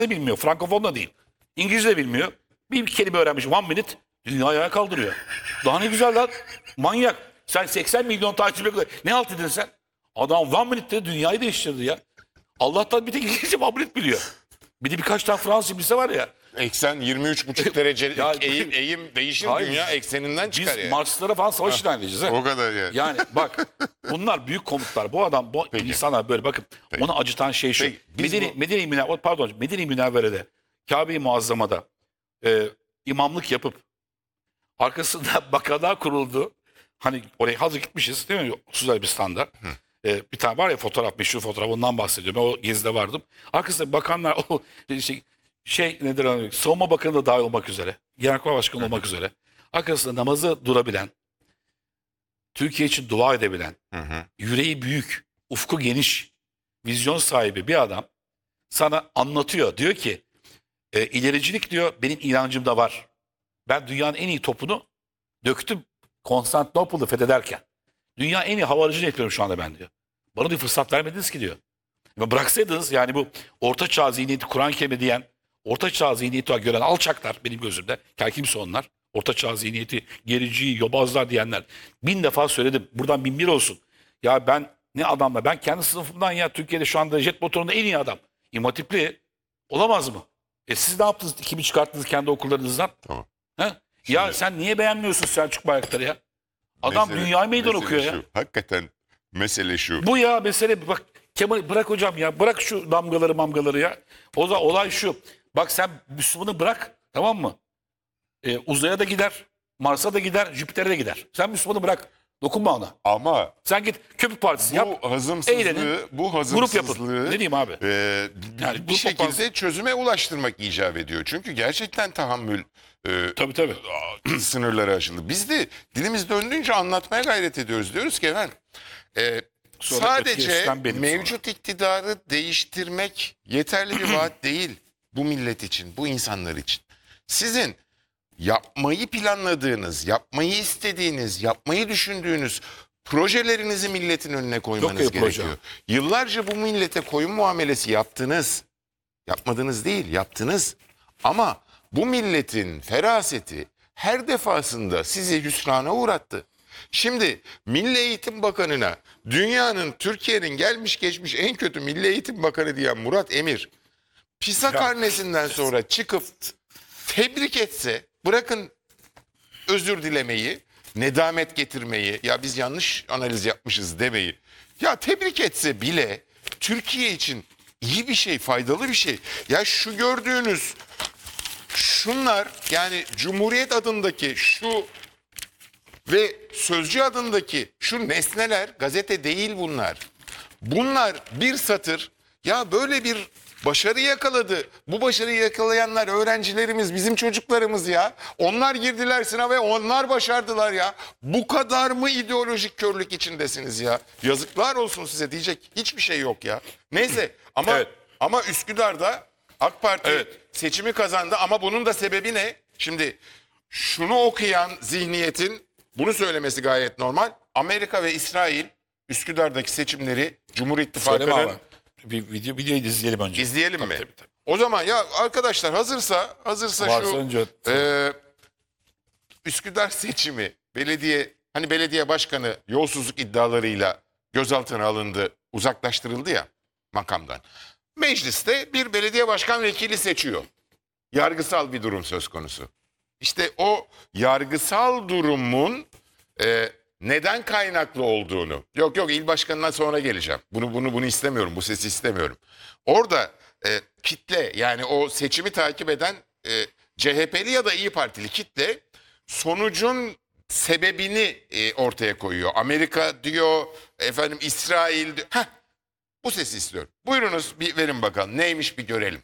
de bilmiyor. Frankofon da değil. İngilizce de bilmiyor. Bir kelime öğrenmiş. One minute dünyayı ayağa kaldırıyor. Daha ne güzel lan. Manyak. Sen 80 milyon takipçi ne halt edin sen? Adam one minute'de dünyayı değiştirdi ya. Allah'tan bir tek İngilizce one minute biliyor. Bir de birkaç tane Fransız bilse var ya. Eksen 23,5 derece Ya, eğim değişir, hayır, dünya ekseninden çıkar Biz yani. Marslara falan savaş ilan edeceğiz. O kadar yani. Yani bak bunlar büyük komutlar. Bu adam, bu insanlar böyle bakın. Onu acıtan şey şu. Peki, biz Medine-i Münevvere'de, Kabe-i Muazzama'da imamlık yapıp arkasında bakanlığa kuruldu. Hani oraya hazır gitmişiz değil mi? Suudi Arabistan'da. Bir tane var ya fotoğraf, meşhur fotoğraf, ondan bahsediyorum. Ben o gezide vardım. Arkasında bakanlar o nedir hani, Savunma Bakanı da dahil olmak üzere. Genelkurmay Başkanı olmak üzere. Arkasında namazı durabilen, Türkiye için dua edebilen, yüreği büyük, ufku geniş, vizyon sahibi bir adam sana anlatıyor. Diyor ki ilericilik diyor benim inancımda var. Ben dünyanın en iyi topunu döktüm Konstantinopol'u fethederken. Dünya en iyi hava aracını yapıyorum şu anda ben diyor. Bana diyor fırsat vermediniz ki diyor. Ama bıraksaydınız yani bu orta çağ zihniyeti Kur'an-ı Kerim'e diyen, orta çağ zihniyeti gören alçaklar benim gözümde. Kimse onlar. Orta çağ zihniyeti gerici, yobazlar diyenler. 1000 defa söyledim. Buradan 1001 olsun. Ya ben ne adamla, ben kendi sınıfımdan ya Türkiye'de şu anda jet motorunda en iyi adam. İmam Hatipli olamaz mı? Siz ne yaptınız? Kimi çıkarttınız kendi okullarınızdan? Tamam. He? Ya sen niye beğenmiyorsun Selçuk Bayraktar'ı ya? Adam dünyayı meydan okuyor ya. Hakikaten mesele şu. Bu ya mesele bak Kemal bırak hocam ya, bırak şu damgaları ya. O zaman olay şu. Bak sen Müslümanı bırak, tamam mı? Uzaya da gider, Mars'a da gider, Jüpiter'e de gider. Sen Müslümanı bırak. Dokunma ona. Ama Sen git köpük partisi yap. bu hazımsızlığı, eğlenin, bu grup yapın. Ne diyeyim abi? Bir grup şekilde toplantısı. çözüme ulaştırmak icap ediyor. Çünkü gerçekten tahammül Tabii. sınırları aşıldı. Biz de dilimiz döndüğünce anlatmaya gayret ediyoruz. Diyoruz ki efendim Sonra sadece öteki benim mevcut iktidarı değiştirmek yeterli bir vaat değil bu millet için, bu insanlar için. Sizin yapmayı planladığınız, yapmayı istediğiniz, yapmayı düşündüğünüz projelerinizi milletin önüne koymanız Çok iyi proje. gerekiyor. Yıllarca bu millete koyun muamelesi yaptınız. Yapmadınız değil, yaptınız. Ama bu milletin feraseti her defasında sizi hüsrana uğrattı. Şimdi Milli Eğitim Bakanı'na dünyanın, Türkiye'nin gelmiş geçmiş en kötü Milli Eğitim Bakanı diyen Murat Emir, PISA karnesinden sonra çıkıp tebrik etse, bırakın özür dilemeyi, nedamet getirmeyi, ya biz yanlış analiz yapmışız demeyi, ya tebrik etse bile Türkiye için iyi bir şey, faydalı bir şey. Ya şu gördüğünüz şunlar, yani Cumhuriyet adındaki şu ve Sözcü adındaki şu nesneler gazete değil bunlar. Bunlar bir satır. Ya böyle bir başarı yakaladı. Bu başarıyı yakalayanlar öğrencilerimiz, bizim çocuklarımız ya. Onlar girdiler sınava ve onlar başardılar ya. Bu kadar mı ideolojik körlük içindesiniz ya? Yazıklar olsun size, diyecek hiçbir şey yok ya. Neyse ama Evet. ama Üsküdar'da AK Parti Evet. seçimi kazandı ama bunun da sebebi ne? Şimdi şunu okuyan zihniyetin bunu söylemesi gayet normal. Amerika ve İsrail Üsküdar'daki seçimleri Cumhur Söyleme İttifakı'nın ama. Bir videoyu izleyelim önce. izleyelim mi? Tabii. O zaman ya arkadaşlar hazırsa Varsa şu önce- Üsküdar seçimi belediye başkanı yolsuzluk iddialarıyla gözaltına alındı, uzaklaştırıldı ya makamdan. Mecliste bir belediye başkan vekili seçiyor. Yargısal bir durum söz konusu. İşte o yargısal durumun neden kaynaklı olduğunu. Yok il başkanına sonra geleceğim. Bunu istemiyorum. Bu sesi istemiyorum. Orada kitle, yani o seçimi takip eden CHP'li ya da İyi Partili kitle sonucun sebebini ortaya koyuyor. Amerika diyor, efendim İsrail diyor. Bu sesi istiyorum. Buyurunuz bir verin bakalım. Neymiş bir görelim.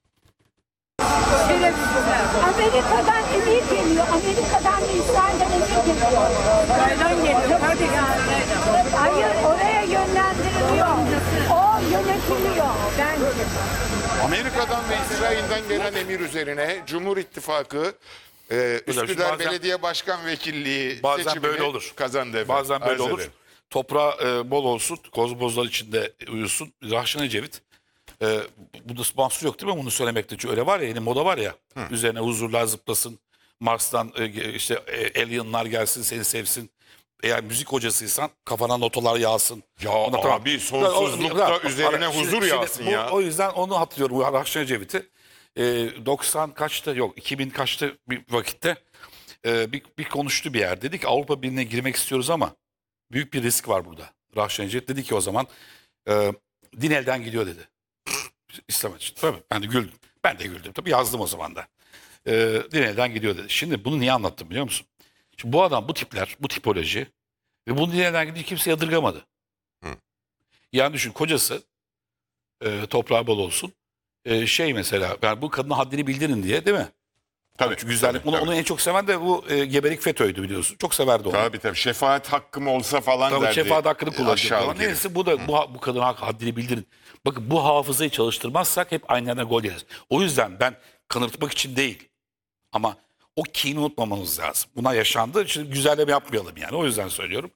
Amerika'dan emir geliyor. Amerika'dan İsrail'den emir geliyor. Nereden geliyor? Hayır, oraya yönlendiriliyor. O yönetiliyor. Amerika'dan ve İsrail'den gelen emir üzerine Cumhur İttifakı Üsküdar bazen- Belediye Başkan Vekilliği Bazen seçimini böyle olur. kazandı efendim. Bazen böyle Arz olur. ederim. Toprağı bol olsun, kozbozlar içinde uyusun. Rahşan Ecevit Bu da mahsur yok değil mi bunu söylemekte? Çünkü öyle var ya, yeni moda var ya. Üzerine huzurlar zıplasın. Mars'tan işte alienlar gelsin, seni sevsin. Eğer müzik hocasıysan kafana notalar yağsın. Ya Ona tamam. abi sonsuzlukta üzerine huzur yağsın ya. O yüzden onu hatırlıyorum. Bu Rahşan Ecevit'i. 90 kaçtı? Yok 2000 kaçtı bir vakitte. Bir konuştu bir yer. Dedi ki Avrupa Birliği'ne girmek istiyoruz ama büyük bir risk var burada. Rahşan Ecevit dedi ki o zaman din elden gidiyor dedi. İstemedi. Tabii ben de güldüm. Ben de güldüm. Tabii yazdım o zaman da. Din elden gidiyor dedi. Şimdi bunu niye anlattım biliyor musun? Şimdi bu adam, bu tipler, bu tipoloji ve bunu din elden gidiyor kimse yadırgamadı. Yani düşün kocası toprağı bol olsun. Şey mesela yani bu kadına haddini bildirin diye değil mi? Tabii. Çünkü güzellik. Tabii, Onu en çok seven de bu gebelik FETÖ'ydü biliyorsun. Çok severdi onu. tabii. Şefaat hakkım olsa falan Tabii derdi. şefaat hakkını kullanacak Aşağılık falan. herif. Neyse bu da bu kadına haddini bildirin. Bakın bu hafızayı çalıştırmazsak hep aynı yerden gol yeriz. O yüzden ben kanırtmak için değil. Ama o kini unutmamamız lazım. Buna yaşandı. Şimdi güzelleme yapmayalım yani. O yüzden söylüyorum.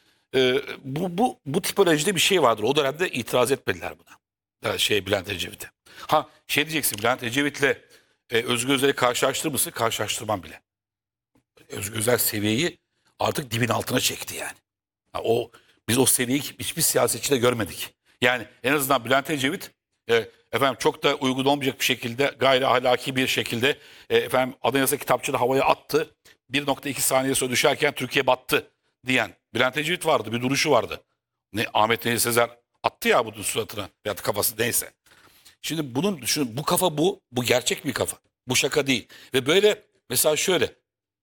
Bu tipolojide bir şey vardır. O dönemde itiraz etmediler buna. Bülent Ecevit'e. Şey diyeceksin Bülent Ecevit'le Özgür Özel'i karşılaştırır mısın? Karşılaştırmam bile. Özgür Özel seviyeyi artık dibin altına çekti yani. Biz o seviyeyi hiçbir siyasetçide görmedik. Yani en azından Bülent Ecevit efendim çok da uygun olmayacak bir şekilde gayri ahlaki bir şekilde efendim Anayasa kitapçığını havaya attı. 1.2 saniye sonra düşerken Türkiye battı diyen Bülent Ecevit vardı. Bir duruşu vardı. Ahmet Nehir Sezer attı ya bunun suratına ya da kafası neyse. Şimdi bu kafa bu gerçek bir kafa. Bu şaka değil. Ve böyle mesela şöyle.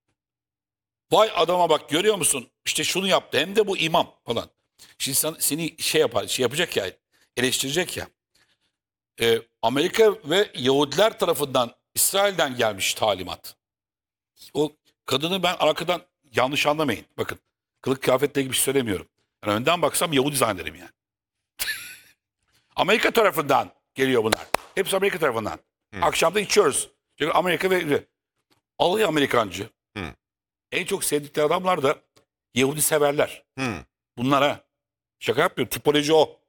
Vay adama bak görüyor musun? İşte şunu yaptı hem de bu imam falan. Şimdi seni şey yapacak ya eleştirecek ya. Amerika ve Yahudiler tarafından İsrail'den gelmiş talimat. O kadını ben arkadan yanlış anlamayın. Bakın kılık kıyafetle ilgili bir şey söylemiyorum. Yani önden baksam Yahudi zannederim yani. Amerika tarafından geliyor bunlar. Hepsi Amerika tarafından. Akşamda içiyoruz. Çünkü Amerika ve alayı Amerikancı. En çok sevdikleri adamlar da Yahudi severler. Bunlara şaka yapmıyorum. Tipoloji o.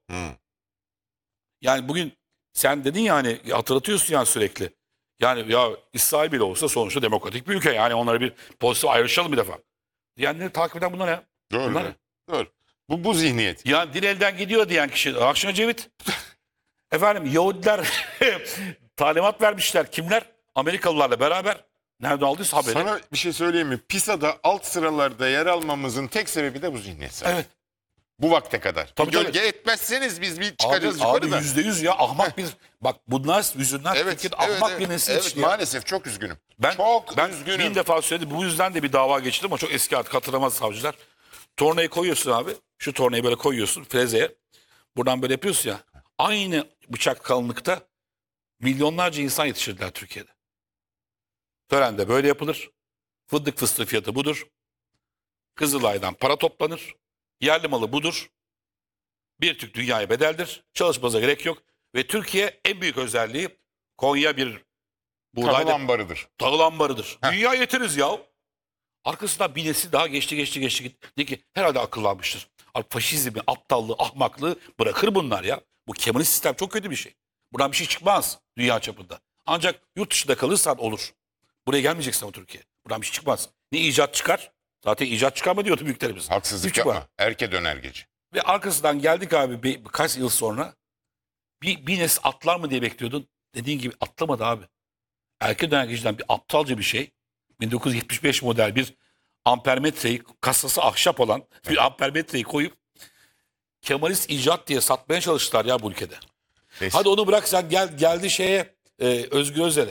Yani bugün sen dedin ya hani hatırlatıyorsun yani sürekli. Yani ya İsrail bile olsa sonuçta demokratik bir ülke. Yani onlara bir pozitif ayrışalım bir defa. Diyenleri takip eden bunlar ya. Doğru. Bunlar. Doğru. Bu zihniyet. Yani din elden gidiyor diyen kişi. Rahşan Ecevit. Efendim Yahudiler talimat vermişler. Kimler? Amerikalılarla beraber. Nerede aldıysa haberi. Sana bir şey söyleyeyim mi? PISA'da alt sıralarda yer almamızın tek sebebi de bu zihniyet zaten. Evet. Bu vakte kadar. Tabii, Gölge etmezseniz biz bir çıkacağız Abi yukarıda. %100 ya ahmak bir bak bunlar yüzünden Türkiye'de ahmak bir nesil yetişti ya. maalesef çok üzgünüm. Ben Çok üzgünüm. bin defa söyledim. Bu yüzden de bir dava geçti ama çok eski artık hatırlamaz savcılar. Tornayı koyuyorsun abi. Şu tornayı böyle koyuyorsun frezeye. Buradan böyle yapıyorsun ya. Aynı bıçak kalınlıkta milyonlarca insan yetiştirdiler Türkiye'de. Törende böyle yapılır. Fındık fıstığı fiyatı budur. Kızılay'dan para toplanır. Yerli malı budur. Bir tük dünyaya bedeldir. Çalışmanıza gerek yok. Ve Türkiye en büyük özelliği Konya bir buğday Tahıl ambarıdır. tahıl ambarıdır. Dünya yeteriz ya. Arkasından bir nesil daha geçti. Dedi ki herhalde akıllanmıştır. Abi faşizmi, aptallığı, ahmaklığı bırakır bunlar ya. Bu Kemalist sistem çok kötü bir şey. Buradan bir şey çıkmaz dünya çapında. Ancak yurt dışında kalırsan olur. Buraya gelmeyeceksin ama Türkiye. Buradan bir şey çıkmaz. Ne icat çıkar? Zaten icat çıkarma diyordu büyüklerimiz. Haksızlık Hiç çıkmaz. yapma. Erke döner gece. Ve arkasından geldik abi birkaç yıl sonra. Bir nesil atlar mı diye bekliyordun. Dediğin gibi atlamadı abi. Erkek dönergeciden bir aptalca bir şey. 1975 model bir ampermetreyi kasası ahşap olan bir ampermetreyi koyup Kemalist icat diye satmaya çalıştılar ya bu ülkede. Neyse. Hadi onu bırak sen geldi şeye Özgür Özel'e.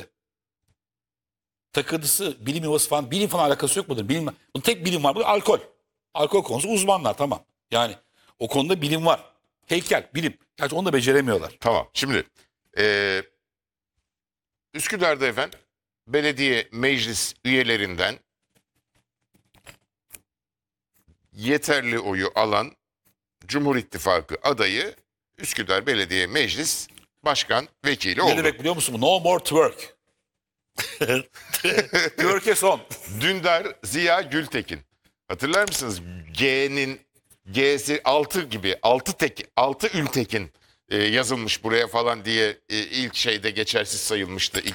Takıntısı, bilim yuvası falan. Bilim falan alakası yok mudur? Bunun tek bilim var. Bu alkol. Alkol konusu uzmanlar tamam. Yani o konuda bilim var. Heykel, bilim. Gerçi onu da beceremiyorlar. Tamam. Şimdi Üsküdar'da efendim belediye meclis üyelerinden yeterli oyu alan Cumhur İttifakı adayı Üsküdar Belediye Meclis Başkan Vekili Ne oldu. demek biliyor musun? No more twerk. Twerk'e son. Dündar Ziya Gültekin. Hatırlar mısınız? G'si 6 gibi 6 Ültekin yazılmış buraya falan diye ilk şeyde geçersiz sayılmıştı ilk